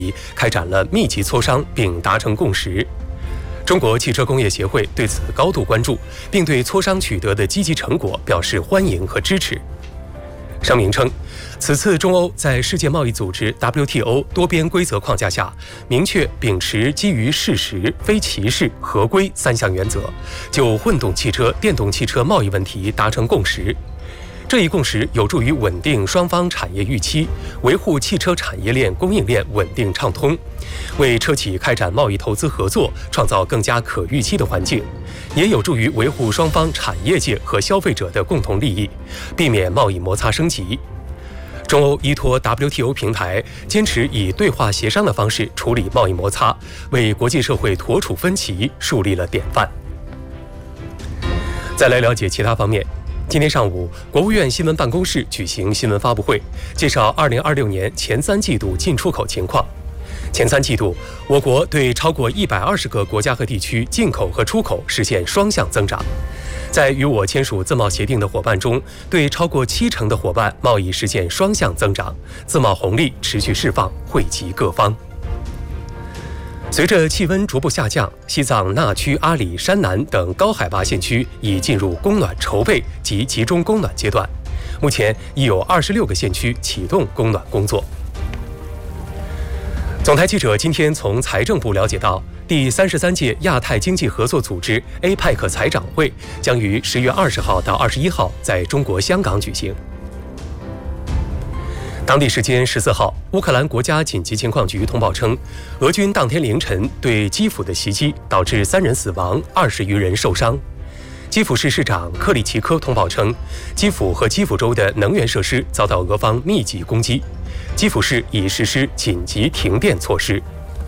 开展了密集磋商并达成共识。中国汽车工业协会对此高度关注，并对磋商取得的积极成果表示欢迎和支持。声明称，此次中欧在世界贸易组织 WTO 多边规则框架下，明确秉持基于事实、非歧视、合规3项原则，就混动汽车、电动汽车贸易问题达成共识。这一共识有助于稳定双方产业预期，维护汽车产业链供应链稳定畅通，为车企开展贸易投资合作创造更加可预期的环境，也有助于维护双方产业界和消费者的共同利益，避免贸易摩擦升级。中欧依托 WTO 平台，坚持以对话协商的方式处理贸易摩擦，为国际社会妥处分歧树立了典范。再来了解其他方面。今天上午，国务院新闻办公室举行新闻发布会，介绍2026年前3季度进出口情况。前3季度，我国对超过120个国家和地区进口和出口实现双向增长。在与我签署自贸协定的伙伴中，对超过70%的伙伴贸易实现双向增长，自贸红利持续释放，惠及各方。随着气温逐步下降，西藏那曲、阿里、山南等高海拔县区已进入供暖筹备及集中供暖阶段。目前已有26个县区启动供暖工作。总台记者今天从财政部了解到，第33届亚太经济合作组织 APEC 财长会将于10月20号到21号在中国香港举行。当地时间14号，乌克兰国家紧急情况局通报称，俄军当天凌晨对基辅的袭击导致3人死亡，20余人受伤。基辅市市长克里奇科通报称，基辅和基辅州的能源设施遭到俄方密集攻击，基辅市已实施紧急停电措施。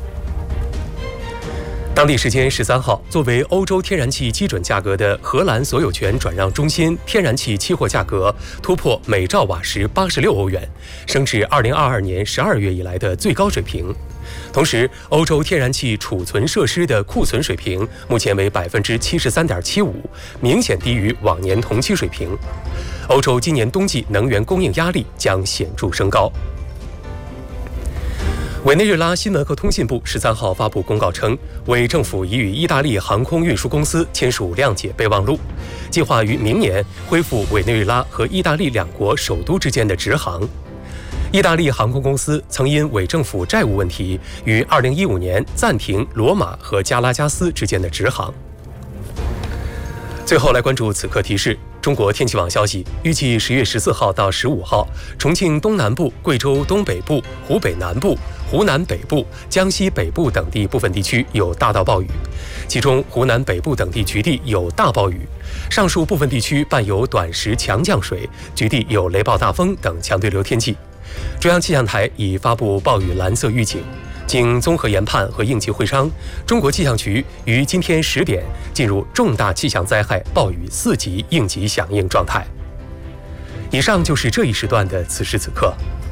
当地时间13号，作为欧洲天然气基准价格的荷兰所有权转让中心天然气期货价格突破每兆瓦时86欧元，升至2022年12月以来的最高水平。同时，欧洲天然气储存设施的库存水平目前为73.75%，明显低于往年同期水平。欧洲今年冬季能源供应压力将显著升高。委内瑞拉新闻和通信部13号发布公告称，委政府已与意大利航空运输公司签署谅解备忘录，计划于明年恢复委内瑞拉和意大利两国首都之间的直航。意大利航空公司曾因委政府债务问题，于2015年暂停罗马和加拉加斯之间的直航。最后来关注此刻提示。中国天气网消息，预计10月14号到15号，重庆东南部、贵州东北部、湖北南部、湖南北部、江西北部等地部分地区有大到暴雨，其中湖南北部等地局地有大暴雨，上述部分地区伴有短时强降水，局地有雷暴大风等强对流天气。中央气象台已发布暴雨蓝色预警。经综合研判和应急会商，中国气象局于今天10点进入重大气象灾害暴雨4级应急响应状态。以上就是这一时段的此时此刻，